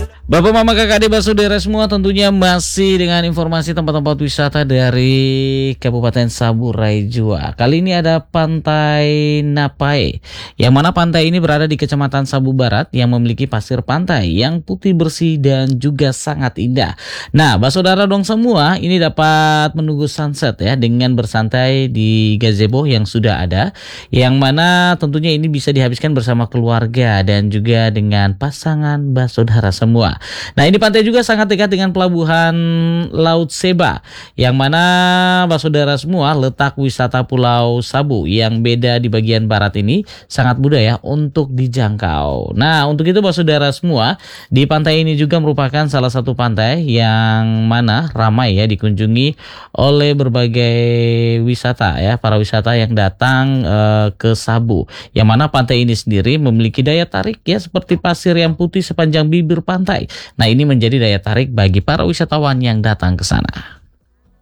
Bapak, Mama, Kakak, Adik, Saudara semua, tentunya masih dengan informasi tempat-tempat wisata dari Kabupaten Saburai Jua. Kali ini ada Pantai Napai, yang mana pantai ini berada di Kecamatan Sabu Barat yang memiliki pasir pantai yang putih bersih dan juga sangat indah. Nah, Saudara dong semua, ini dapat menunggu sunset ya dengan bersantai di gazebo yang sudah ada, yang mana tentunya ini bisa dihabiskan bersama keluarga dan juga dengan pasangan Saudara semua. Nah, ini pantai juga sangat dekat dengan pelabuhan Laut Seba, yang mana Saudara semua letak wisata Pulau Sabu yang beda di bagian barat ini sangat mudah ya untuk dijangkau. Nah, untuk itu Saudara semua, di pantai ini juga merupakan salah satu pantai yang mana ramai ya dikunjungi oleh berbagai wisata ya, para wisata yang datang ke Sabu. Yang mana pantai ini sendiri memiliki daya tarik ya seperti pasir yang putih sepanjang bibir pantai. Nah, ini menjadi daya tarik bagi para wisatawan yang datang ke sana.